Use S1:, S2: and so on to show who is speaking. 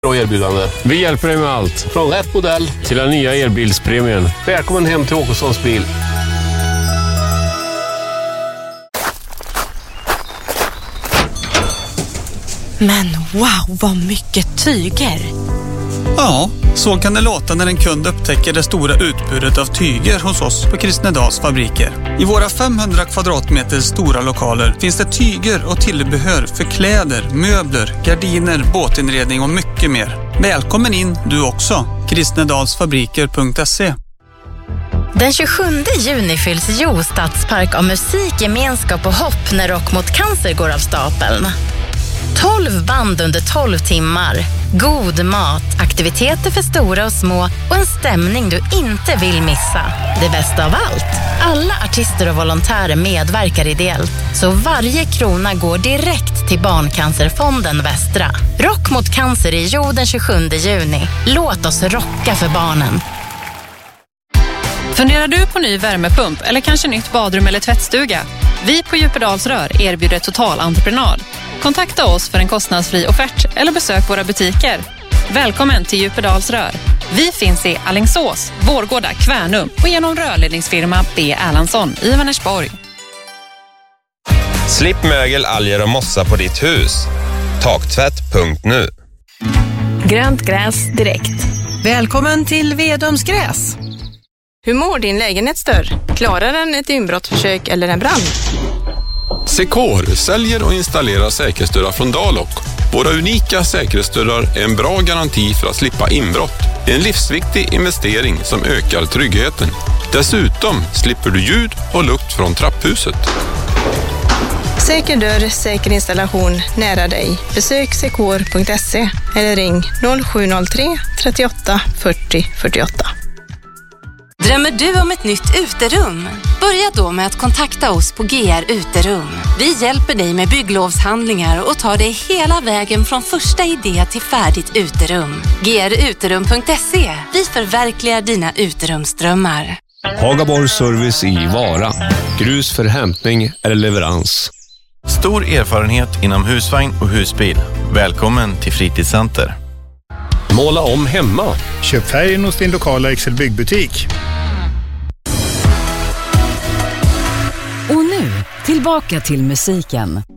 S1: Bra erbjudande.
S2: Vi hjälper dig med allt.
S1: Från rätt modell
S2: till den nya elbilspremien.
S1: Välkommen hem till Åkessons bil.
S3: Men wow, vad mycket tyger.
S4: Ja, så kan det låta när en kund upptäcker det stora utbudet av tyger hos oss på Kristnedals fabriker. I våra 500 kvadratmeter stora lokaler finns det tyger och tillbehör för kläder, möbler, gardiner, båtinredning och mycket mer. Välkommen in du också. Kristnedalsfabriker.se.
S5: Den 27 juni fylls Jo Stadspark av musik, gemenskap och hopp när Rock mot cancer går av stapeln. 12 band under 12 timmar. God mat, aktiviteter för stora och små och en stämning du inte vill missa. Det bästa av allt. Alla artister och volontärer medverkar ideellt, så varje krona går direkt till Barncancerfonden Västra. Rock mot cancer i Jo den 27 juni. Låt oss rocka för barnen.
S6: Funderar du på ny värmepump eller kanske nytt badrum eller tvättstuga? Vi på Djupedals Rör erbjuder totalentreprenad. Kontakta oss för en kostnadsfri offert eller besök våra butiker. Välkommen till Djupedals Rör. Vi finns i Alingsås, Vårgårda, Kvärnum och genom rörledningsfirma B. Erlandsson i Vänersborg.
S7: Slipp mögel, alger och mossa på ditt hus. Taktvätt.nu.
S8: Grönt gräs direkt.
S3: Välkommen till Vedomsgräs.
S8: Hur mår din lägenhetsdörr? Klarar den ett inbrottsförsök eller en brand?
S9: Secor säljer och installerar säkerhetsdörrar från Dalok. Våra unika säkerhetsdörrar är en bra garanti för att slippa inbrott. Det är en livsviktig investering som ökar tryggheten. Dessutom slipper du ljud och lukt från trapphuset.
S8: Säker dörr, säker installation nära dig. Besök secor.se eller ring 0703 38 40 48.
S10: Drömmer du om ett nytt uterum? Börja då med att kontakta oss på GR Uterum. Vi hjälper dig med bygglovshandlingar och tar dig hela vägen från första idé till färdigt uterum. gruterum.se. Vi förverkligar dina uterumsdrömmar.
S2: Hagaborg Service i Vara. Grus för hämtning eller leverans.
S11: Stor erfarenhet inom husvagn och husbil. Välkommen till Fritidscenter.
S2: Måla om hemma.
S12: Köp färgen hos din lokala Excel byggbutik.
S13: Och nu, tillbaka till musiken.